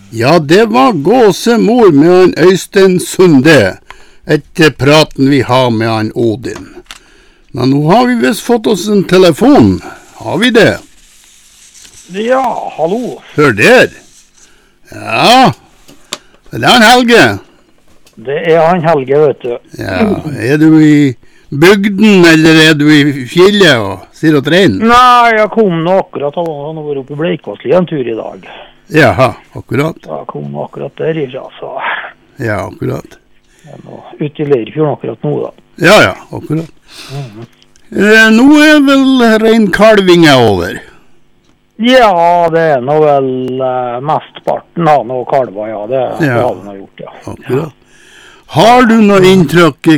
Ja, det var gåsemor med han Øystein Sunde, etter praten vi har med han Odin. Men nå har vi visst fått oss en telefon. Har vi det? Ja, hallo. Hør der. Ja, det er han Helge. Det er han Helge, vet du. Ja, er du i bygden, eller er du i fjellet og sier at rein? Nei, jeg kom nå akkurat, han var oppe i Bleikvassli en tur i dag. Jaha, akkurat. Jeg kom akkurat derifra, så Ja, akkurat. jeg er nå ute i Leirfjorden akkurat nå da. Ja, akkurat. Nå er vel reinkalvinga over? Ja, det er nå vel mestparten av noe kalver, ja, det har vi nå gjort, ja. Akkurat. Har du noe inntrykk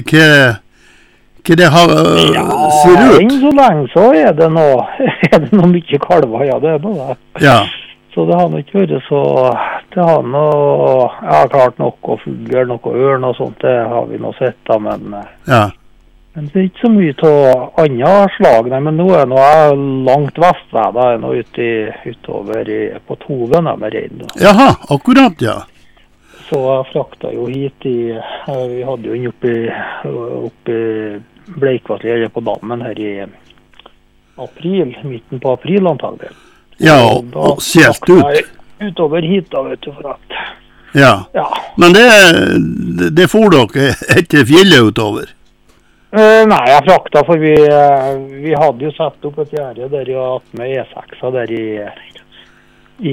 hva det ser ut? Enn så lenge så er det noe mye kalver, ja, det er noe det. Ja. Så det har nok ikke vært så, det har noe, jeg har klart noe fugler, noe ørn og sånt, det har vi nå sett da, men det er ikke så mye til andre slag, nei, men nå er jeg langt vestved, da er jeg utover på Toven med rein. Jaha, akkurat, ja. Så jeg frakta jo hit vi hadde jo inn oppe Bleikvassli, eller på dammen her i april, midten på april antagelig. Ja, og selt ut. Utover hit da, vet du, for at... Ja, men det får dere etter fjellet utover? Nei, jeg frakta, for vi hadde jo satt opp et gjerde der med E6 der i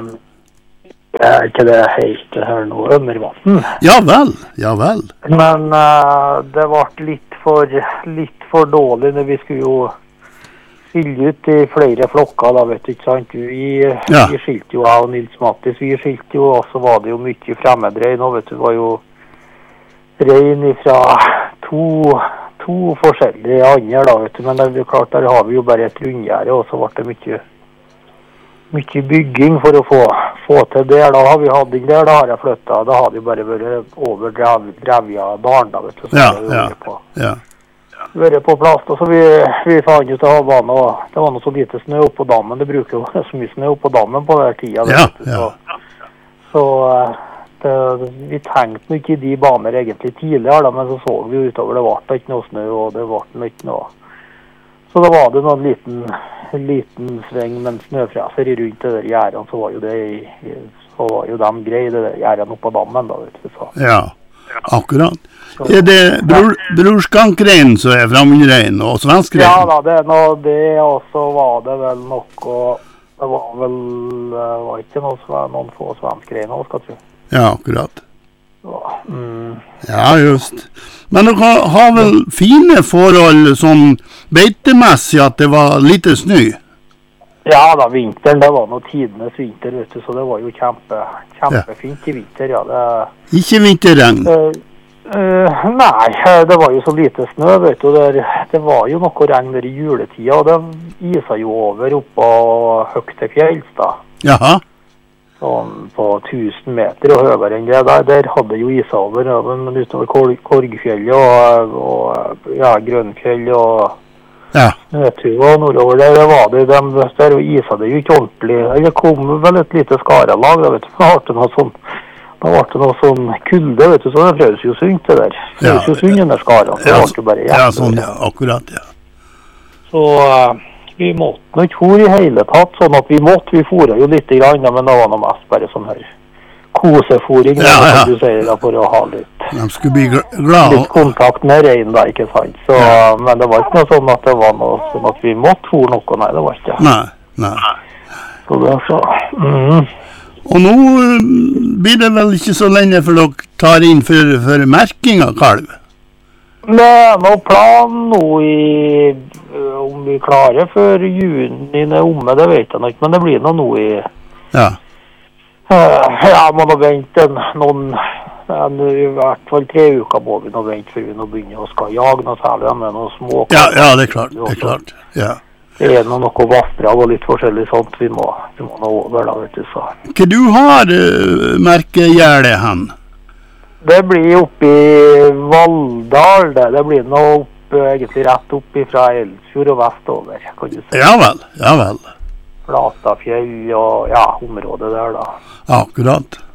ikke det heter her nå, Ømmervatn. Ja vel. Men det ble litt for dårlig når vi skulle jo skilje ut i flere flokker, da vet du, ikke sant? Vi skilte jo av Nils Mattis, vi skilte jo, og så var det jo mye fremmedrein, og vet du, det var jo rein fra to forskjellige andre, da vet du, men det er jo klart, der har vi jo bare et rundgjerde, og så ble det mye bygging for å få til det. Da har vi hatt den der, da har jeg flyttet, da har det jo bare vært over Drevja dalen, da vet du. Vært på plass, og så vi fant ut at det var noe så lite snø oppe på dammen, det bruker jo så mye snø oppe på dammen på den tida. Så vi tenkte nok i de baner egentlig tidligere, da, men så vi jo utover, det ble ikke noe snø, og det ble ikke noe. Så da var det noen liten sveng med en snøfreser rundt det der gjerdene, så var jo de greie, det der gjerdene oppe på dammen, da, vet du. Så. Ja, akkurat. Er det brorskankrein som er fremmedrein og svenskrein? Ja da, det er noe det, og så var det vel noe, det var ikke noen få svenskrein også, skal jeg tro. Ja, akkurat. Ja, just. Men dere har vel fine forhold sånn beitemessig at det var lite snø? Ja da, vinteren, det var noe tidenes vinter, vet du, så det var jo kjempefint i vinter, ja. Ikke vinterregn? Nei, det var jo så lite snø, vet du, det var jo noe regn der i juletida, og det isa jo over oppå høyt til fjells da. Jaha. Sånn på 1000 meter og høyere enn det, der hadde jo isa over, men utover Korgfjellet og Grønfjell og Snøtu og nordover der var det, der isa det jo ikke ordentlig, eller kom vel et lite skarelag, da vet du, da ble det noe sånn kulde, vet du, så det frøs jo sunt det der. Frøs jo sunt under skaren, så ble det bare Ja, sånn, ja, akkurat, ja. Så vi måtte nok for i hele tatt, sånn at vi foret jo litt grann, men det var noe mest bare sånn her koseforing, som du sier, da, for å ha litt, de skulle bli glad. Litt kontakt med rein da, ikke sant? Så, men det var ikke noe sånn at det var noe sånn at vi måtte for noe, nei, det var ikke. Nei. Så det er så, Og nå blir det vel ikke så lenge for dere tar inn for merking av kalv? Det er noe plan nå om vi klarer før juni er omme, det vet jeg nok, men det blir nå i... Ja. Jeg må nå vente i hvert fall 3 uker må vi nå vente før vi nå begynner å skal jage noe særlig med noen små kalv. Ja, det er klart, ja. Det er noe vassdrag og litt forskjellig sånt vi må nå over da, vet du, så. Hva du har merkegjerdet hen? Det blir oppe i Valldal, det blir nå egentlig rett opp fra Elsfjord og vestover, kan du si. Ja vel. Flatafjell og området der da. Akkurat.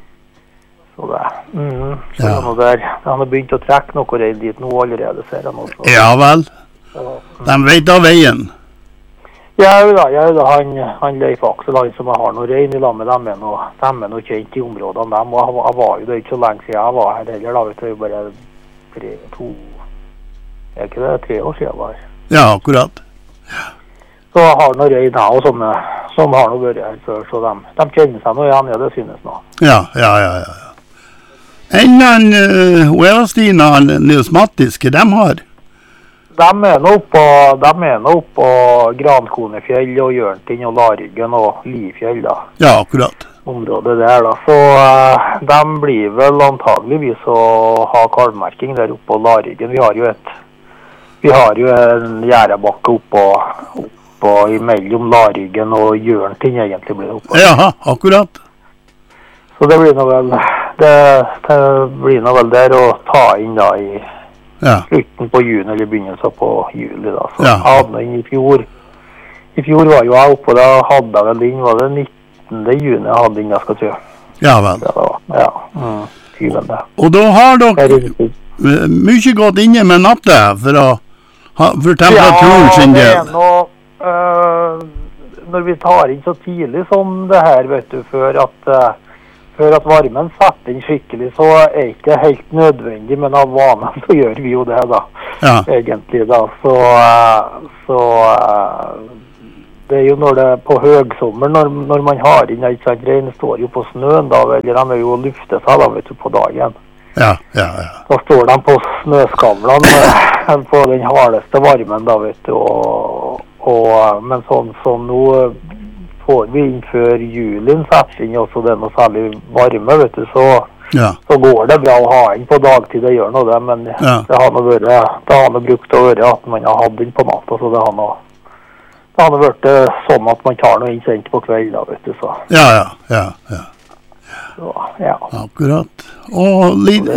Så det. Så det noe der. Han har begynt å trekke noe rein dit nå allerede, ser jeg nå. Ja vel. De vet av veien. Ja da, han Leif Aksel, han som har noe rein i lag med dem, de noe kjent i områdene dem, og jeg var jo det ikke så lenge siden jeg var her heller, da vet du, bare 3 år siden var. Ja, akkurat. Så jeg har noe rein her, og som har noe vært her før, så de kjenner seg noe igjen, ja, det synes nå. Ja. Enn Oevastina, Nils Mattis, hva de har? De nå oppå Grankonefjell og Jørntind og Laryggen og Lifjell da. Ja, akkurat. Området der da. Så de blir vel antageligvis å ha kalvmerking der oppe på Laryggen. Vi har jo en gjærebakke oppå imellom Laryggen og Jørntind egentlig blir det oppå. Ja, akkurat. Så det blir nå vel der å ta inn da i slutten på juni eller begynnelsen på juli da. Så jeg hadde den i fjor. I fjor var jo jeg oppe, da hadde jeg vel inn, var det 19. juni jeg hadde inn, jeg skal tro. Ja vel. Ja, 20. Og da har dere mye gått inne med natte for temperaturen sin del. Ja, det når vi tar inn så tidlig som det her, vet du, før at varmen setter inn skikkelig, så ikke helt nødvendig, men av vanen så gjør vi jo det da, egentlig da. Så det er jo når det er på høgsommer, når man har inn, ikke sant, rein står jo på snøen da, eller de er jo luftet seg da, vet du, på dagen. Ja. Da står de på snøskavlene på den hardeste varmen da, vet du, men sånn nå får vi inn før julen setter inn også det noe særlig varme, vet du, så går det bra å ha inn på dagtid, det gjør noe det, men det har noe brukt å være at man har hatt inn på natt, så det har noe vært sånn at man tar noe inn sent på kveld da, vet du, så. Ja. Så, ja. Akkurat. Og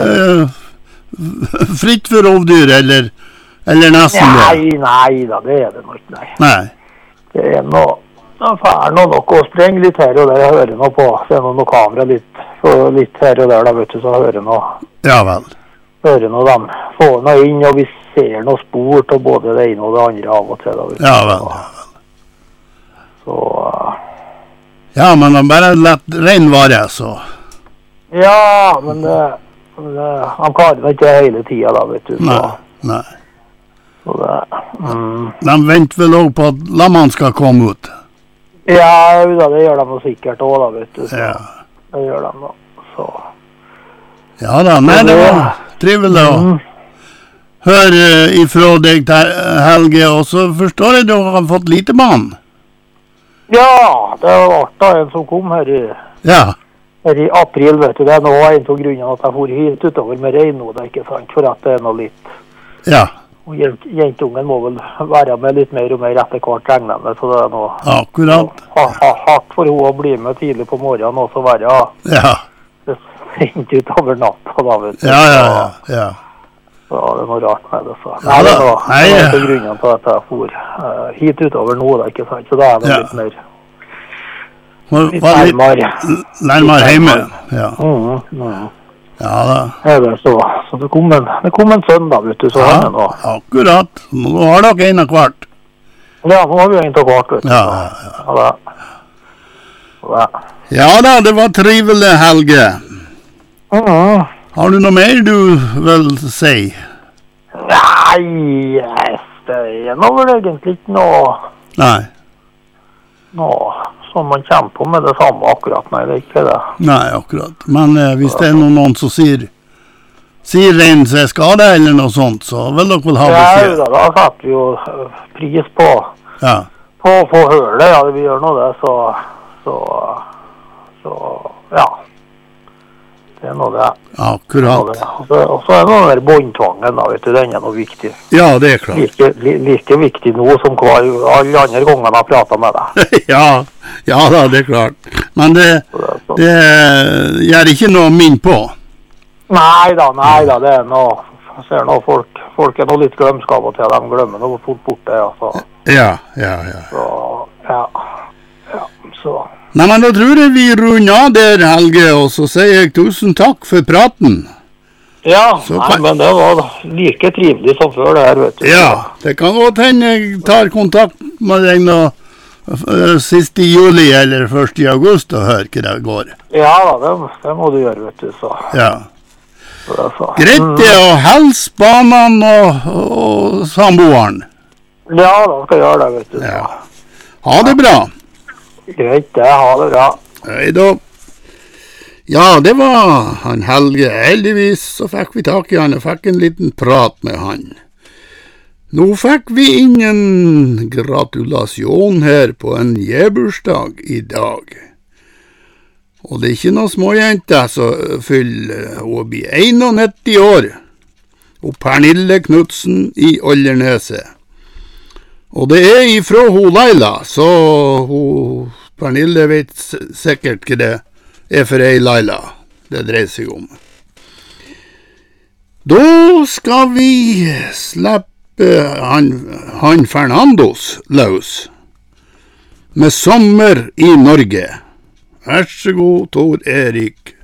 fritt for rovdyr, eller nesten det? Nei da, det er det nok, nei. Det er noe noe å sprenge litt her og der, jeg hører noe på, se noe kamera litt her og der da, vet du, så hører noe. Ja vel. Hører noe dem, får noe inn, og vi ser noe spor til både det ene og det andre av og til da, vet du. Ja vel. Så... Ja, men han bare lett rein vare, så... Ja, men han klarer det ikke hele tiden da, vet du, så... Nei. Så det... De venter vel også på at lammene skal komme ut? Ja, det gjør de jo sikkert også da, vet du. Så. Ja. Det gjør de da, så. Ja da, nei, det var trivelig å høre ifra deg til Helge, og så forstår jeg du har fått lite mann. Ja, det var da en som kom her i april, vet du. Det er nå en av grunnene at jeg får hit utover med rein nå, det er ikke sant, for at det er noe litt... Ja. Og jentungen må vel være med litt mer og mer etter hvert regnende, så det er noe hardt for henne å bli med tidlig på morgenen og så være det sent utover natta da, vet du. Ja. Så det er noe rart med det, så. Nei, det er noe grunnen til at jeg får hit utover nå, det er ikke sant, så da er det litt mer nærmere hjemme. Ja da. Så det kom en sønn da, vet du, så han nå. Akkurat. Nå har dere en av hvert. Ja, nå har vi en av hvert, vet du. Ja da, det var trivelig, Helge. Har du noe mer du vil si? Nei, det er nå vel egentlig ikke noe... Nei. Som man kommer på med det samme akkurat, nei, det er ikke det. Nei, akkurat. Men hvis det er noen som sier rein seg skade eller noe sånt, så vil dere vel ha beskjed. Ja, da setter vi jo pris på å høre det, ja, vi gjør noe det, så ja. Det er noe det. Akkurat. Og så er det noe der båndtvangen da, vet du, den er noe viktig. Ja, det er klart. Like viktig nå som alle andre ganger jeg har pratet med deg. Ja da, det er klart. Men det gjør ikke noe min på. Nei da, det er noe, jeg ser noe folk er noe litt glømskap og til, de glemmer noe fort borte, ja. Så. Ja. Så, Nei, men da tror jeg vi runder av der, Helge, og så sier jeg tusen takk for praten. Ja, men det var like trivelig som før det her, vet du. Ja, det kan godt hende jeg tar kontakt med deg nå sist i juli eller 1. i august og hører hva det går. Ja, det må du gjøre, vet du, så. Ja. Greit det å helse banen og samboeren. Ja, da skal jeg gjøre det, vet du. Ja. Ha det bra. Greit det, ha det bra. Hei da. Ja, det var han Helge. Heldigvis så fikk vi tak i han og fikk en liten prat med han. Nå fikk vi ingen gratulasjon her på en gebursdag i dag. Og det er ikke noen småjente som fyller, hun blir 91 år. Og Pernille Knudsen i Olderneset. Og det er ifra hun Laila, så Pernille vet sikkert hva det er for ei Laila det dreier seg om. Da skal vi slippe han Fernandos løs med sommer i Norge. Vær så god, Tor Erik.